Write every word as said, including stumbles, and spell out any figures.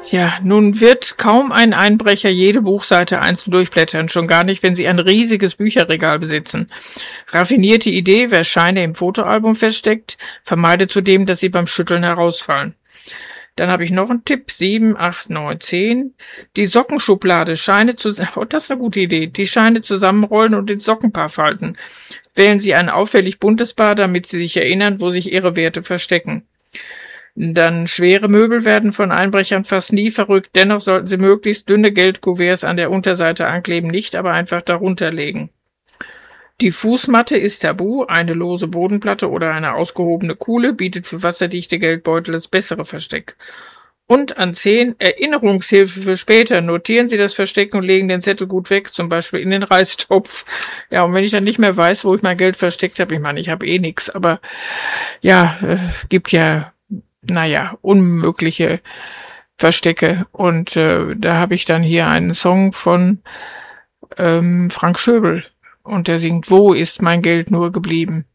Ja, nun wird kaum ein Einbrecher jede Buchseite einzeln durchblättern, schon gar nicht, wenn sie ein riesiges Bücherregal besitzen. Raffinierte Idee, wer Scheine im Fotoalbum versteckt, vermeidet zudem, dass sie beim Schütteln herausfallen. Dann habe ich noch einen Tipp, sieben, acht, neun, zehn. Die Sockenschublade, Scheine zusammen, oh, das ist eine gute Idee, die Scheine zusammenrollen und ins Sockenpaar falten. Wählen Sie ein auffällig buntes Paar, damit Sie sich erinnern, wo sich Ihre Werte verstecken. Dann schwere Möbel werden von Einbrechern fast nie verrückt, dennoch sollten Sie möglichst dünne Geldkuverts an der Unterseite ankleben, nicht aber einfach darunter legen. Die Fußmatte ist tabu, eine lose Bodenplatte oder eine ausgehobene Kuhle bietet für wasserdichte Geldbeutel das bessere Versteck. Und an zehn, Erinnerungshilfe für später. Notieren Sie das Versteck und legen den Zettel gut weg, zum Beispiel in den Reistopf. Ja, und wenn ich dann nicht mehr weiß, wo ich mein Geld versteckt habe, ich meine, ich habe eh nichts, aber ja, äh, gibt ja, naja, unmögliche Verstecke. Und äh, da habe ich dann hier einen Song von ähm, Frank Schöbel. Und der singt, wo ist mein Geld nur geblieben?